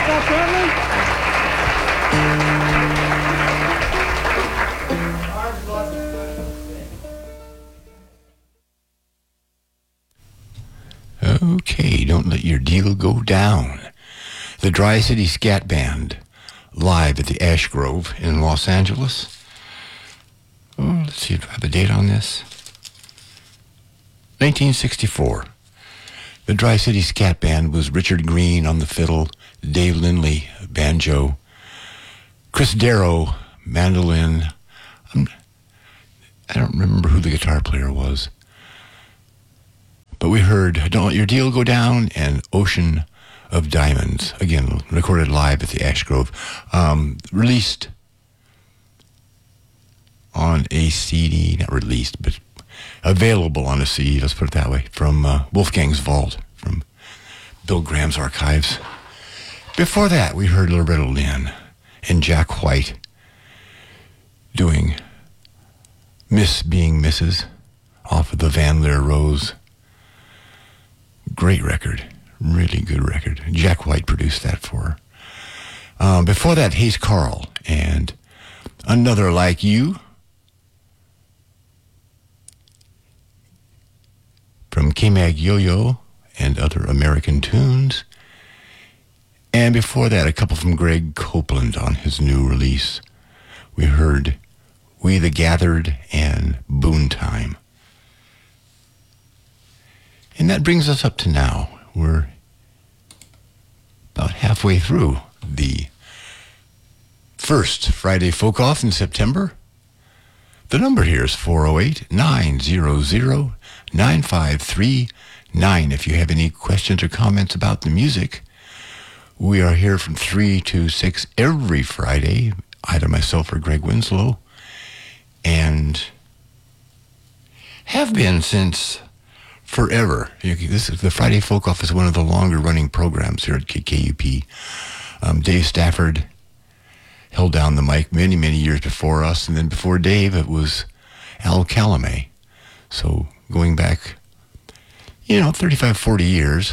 that, Bradley? Okay, don't let your deal go down. The Dry City Scat Band, live at the Ash Grove in Los Angeles. Oh, let's see if I have a date on this. 1964. The Dry City Scat Band was Richard Green on the fiddle, Dave Lindley, banjo, Chris Darrow, mandolin. I don't remember who the guitar player was. But we heard Don't Let Your Deal Go Down and Ocean of Diamonds, again, recorded live at the Ash Grove. Released on a CD, not released, but available on a CD, let's put it that way, from Wolfgang's Vault, from Bill Graham's archives. Before that, we heard Loretta Lynn and Jack White doing Miss Being Mrs. off of the Van Leer Rose. Great record, really good record. Jack White produced that for her. Before that, Hayes Carll and Another Like You from K-Mag Yo-Yo and Other American Tunes. And before that, a couple from Greg Copeland on his new release. We heard We the Gathered and Boon Time. And that brings us up to now. We're about halfway through the first Friday Folk Off in September. The number here is 408-900-9539. If you have any questions or comments about the music, we are here from 3 to 6 every Friday, either myself or Greg Winslow, and have been since forever. This is the Friday Folk Off is one of the longer running programs here at KKUP. Dave Stafford held down the mic many, many years before us, and then before Dave, it was Al Calamay. So going back, 35, 40 years.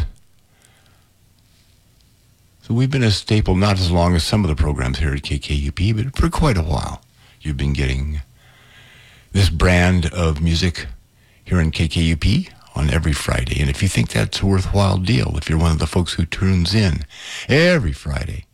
So we've been a staple, not as long as some of the programs here at KKUP, but for quite a while. You've been getting this brand of music here in KKUP on every Friday. And if you think that's a worthwhile deal, if you're one of the folks who tunes in every Friday,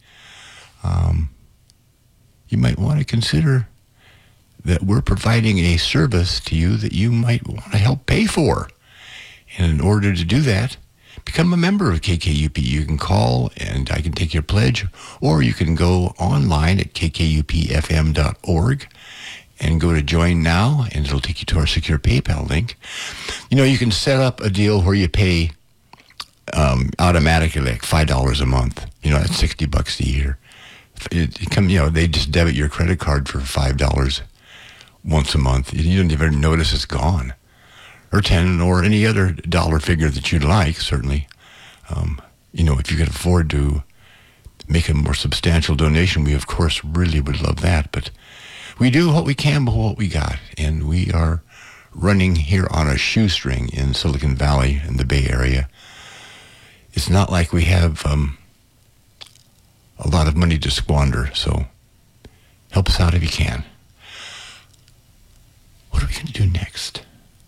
you might want to consider that we're providing a service to you that you might want to help pay for. And in order to do that, become a member of KKUP. You can call and I can take your pledge, or you can go online at kkupfm.org and go to Join Now, and it'll take you to our secure PayPal link. You can set up a deal where you pay automatically like $5 a month. That's $60 a year. They just debit your credit card for $5 once a month. You don't even notice it's gone. Or 10, or any other dollar figure that you'd like, certainly. If you could afford to make a more substantial donation, we, of course, really would love that. But we do what we can with what we got. And we are running here on a shoestring in Silicon Valley in the Bay Area. It's not like we have a lot of money to squander, so help us out if you can. What are we going to do next?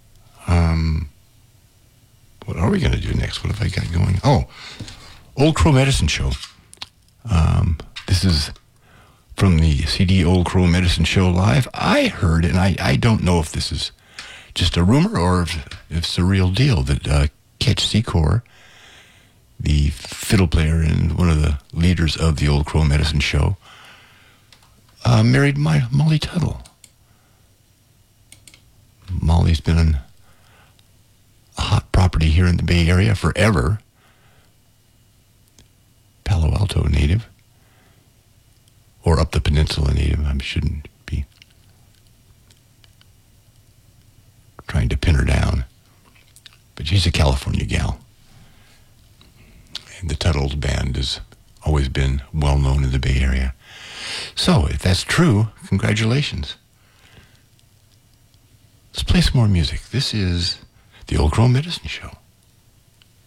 What are we going to do next? What have I got going? Oh, Old Crow Medicine Show. This is from the CD Old Crow Medicine Show Live. I heard, and I don't know if this is just a rumor or if it's a real deal, that Ketch Secor, the fiddle player and one of the leaders of the Old Crow Medicine Show, married Molly Tuttle. Molly's been a hot property here in the Bay Area forever. Palo Alto native. Or up the peninsula native. I shouldn't be trying to pin her down. But she's a California gal. And the Tuttles band has always been well known in the Bay Area. So, if that's true, congratulations. Let's play some more music. This is the Old Crow Medicine Show.